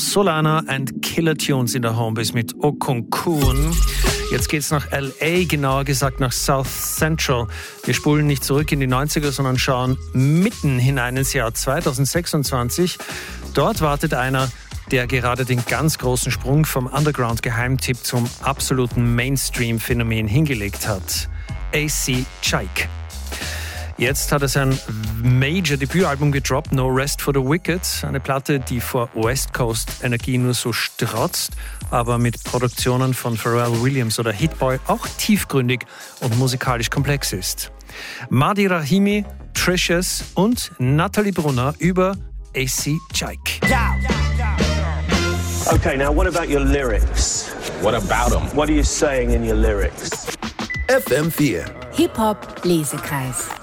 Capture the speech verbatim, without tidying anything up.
Solana and Killer Tunes in der Homebase mit Okonkun. Jetzt geht's nach L A, genauer gesagt nach South Central. Wir spulen nicht zurück in die neunziger, sondern schauen mitten hinein ins Jahr zweitausendsechsundzwanzig. Dort wartet einer, der gerade den ganz großen Sprung vom Underground-Geheimtipp zum absoluten Mainstream-Phänomen hingelegt hat. A C Chike. Jetzt hat er sein Major-Debütalbum gedroppt, No Rest for the Wicked. Eine Platte, die vor West Coast Energie nur so strotzt, aber mit Produktionen von Pharrell Williams oder Hitboy auch tiefgründig und musikalisch komplex ist. Mahdi Rahimi, Tricious und Nathalie Brunner über A C Chike. Okay, now what about your lyrics? What about them? What are you saying in your lyrics? F M vier Hip-Hop-Lesekreis.